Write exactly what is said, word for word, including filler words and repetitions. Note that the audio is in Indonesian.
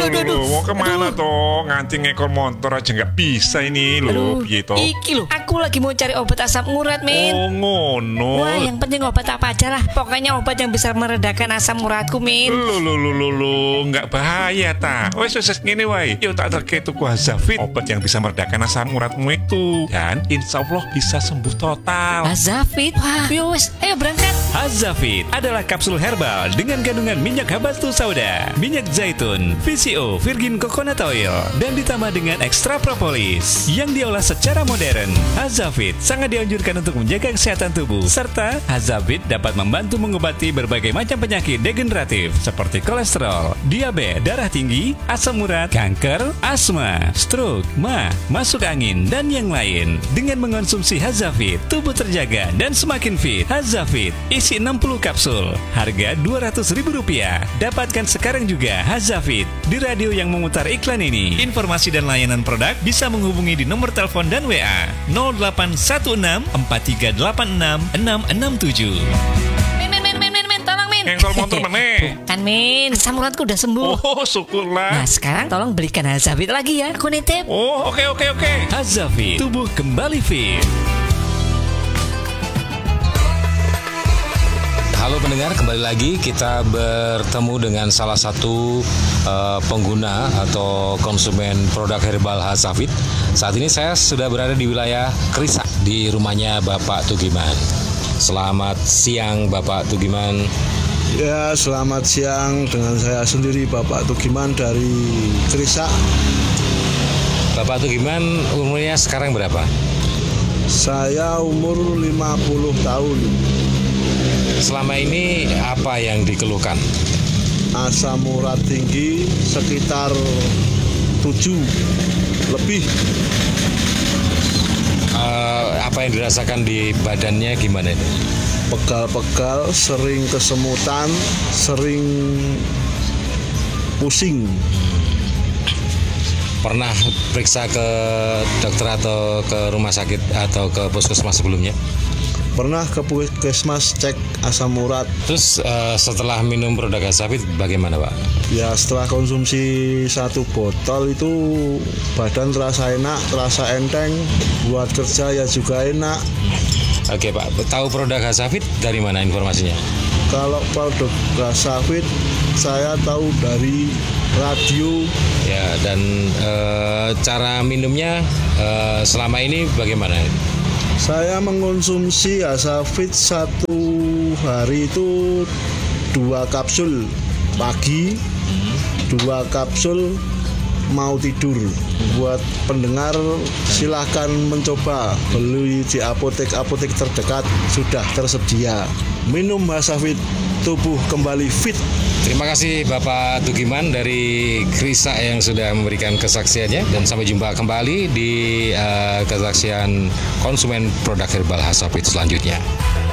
aduh, aduh, aduh. Mau kemana Aduh. toh? Nganti ngekor motor aja nggak bisa ini loh. Aduh, Piye toh? iki loh, aku lagi mau cari obat asam urat, Min. Oh ngono. Wah, yang penting obat apa aja lah. Pokoknya obat yang bisa meredakan asam uratku, Min. Lu lu lu lu lu nggak bahaya ta? Wes wes wes, ngene wae. Yo tak terke tuku Hazafit, obat yang bisa meredakan asam uratmu itu, dan insya Allah bisa sembuh total. Hazafit. Wah, yo wes, ayo berangkat. Hazafit adalah kapsul herbal dengan kandungan minyak habatus sauda, minyak zaitun, V C O virgin coconut oil, dan ditambah dengan ekstra propolis yang diolah secara modern. Hazafit sangat dianjurkan untuk menjaga kesehatan tubuh, serta Hazafit dapat membantu mengobati berbagai macam penyakit degeneratif seperti kolesterol, diabetes, darah tinggi, asam urat, kanker, asma, stroke, ma, masuk angin, dan yang lain. Dengan mengonsumsi Hazafit, tubuh terjaga dan semakin fit. Hazafit isi enam puluh kapsul, harga dua ratus ribu rupiah. Dapatkan sekarang juga Hazafit di radio yang memutar iklan ini. Informasi dan layanan produk bisa menghubungi di nomor telepon dan W A nol delapan satu enam empat tiga delapan enam enam enam tujuh. Min, min, min, min, min, min, tolong, Min. Engkol motor meneh. Bukan, Min. Asam uratku udah sembuh. Oh syukurlah. Nah, sekarang tolong belikan Hazafit lagi ya. Aku nitip. Oh oke oke oke. Hazafit, tubuh kembali fit. Halo pendengar, kembali lagi kita bertemu dengan salah satu uh, pengguna atau konsumen produk herbal Hazafit. Saat ini saya sudah berada di wilayah Krisa, di rumahnya Bapak Tugiman. Selamat siang Bapak Tugiman. Ya, selamat siang dengan saya sendiri Bapak Tugiman dari Krisa. Bapak Tugiman umurnya sekarang berapa? Saya umur lima puluh tahun. Selama ini apa yang dikeluhkan? Asam urat tinggi sekitar tujuh lebih. Uh, apa yang dirasakan di badannya gimana ini? Pegal-pegal, sering kesemutan, sering pusing. Pernah periksa ke dokter atau ke rumah sakit atau ke puskesmas sebelumnya? Pernah ke puskesmas cek asam urat. Terus uh, setelah minum produk Hazafit bagaimana Pak? Ya, setelah konsumsi satu botol itu badan terasa enak, terasa enteng, buat kerja ya juga enak. Oke Pak, tahu produk Hazafit dari mana informasinya? Kalau produk Hazafit saya tahu dari radio. Ya, dan uh, cara minumnya uh, selama ini bagaimana? Saya mengonsumsi Hazafit satu hari itu dua kapsul pagi, dua kapsul mau tidur. Buat pendengar silahkan mencoba, beli di apotek-apotek terdekat sudah tersedia. Minum Hazafit, tubuh kembali fit. Terima kasih Bapak Tugiman dari Krisa yang sudah memberikan kesaksiannya, dan sampai jumpa kembali di uh, kesaksian konsumen produk herbal Hazafit selanjutnya.